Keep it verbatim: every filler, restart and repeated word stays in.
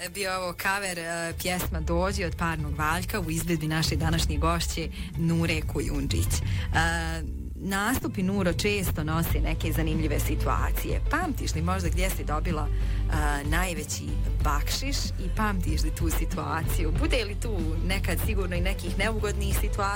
bio ovo cover uh, pjesma Dođi od Parnog Valjka u izvedbi naše današnje gošće Nure Kujundžić. Uh, nastupi Nuro često nose neke zanimljive situacije. Pamtiš li možda gdje si dobila uh, najveći bakšiš i pamtiš li tu situaciju? Bude li tu nekad sigurno i nekih neugodnih situacija?